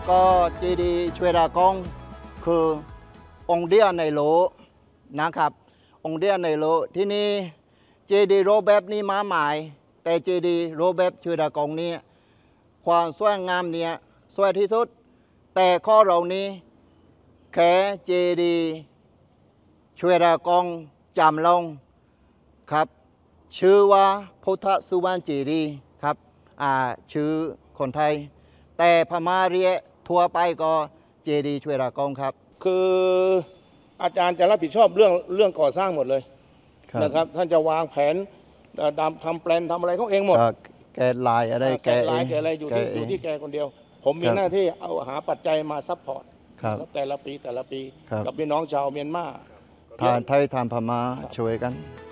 ก็เจดีย์ชเวดากองคือองค์เดียวในโลกนะครับ องค์เดียวในโลกที่นี่เจดีย์โรแบบนี้มาหมายแต่เจดีย์โรแบบชเวดากองนี้ความสวยงามเนี่ยสวยที่สุดแต่ข้อเรานี้แค่เจดีย์ชเวดากองจำลองครับชื่อว่าพุทธสุวรรณเจดีย์ครับชื่อคนไทยแต่พม่าเรียกทั่วไปก็เจดีย์ชเวดากองครับคืออาจารย์จะรับผิดชอบเรื่องก่อสร้างหมดเลยนะครับท่านจะวางแผนทำแปลนทำอะไรของเองหมดแกลายอะไรแกลายแกอะไรอยู่ที่แกคนเดียวผมมีหน้าที่เอาหาปัจจัยมาซัพพอร์ตแต่ละปีกับพี่น้องชาวเมียนมาทานไทยทานพม่าช่วยกัน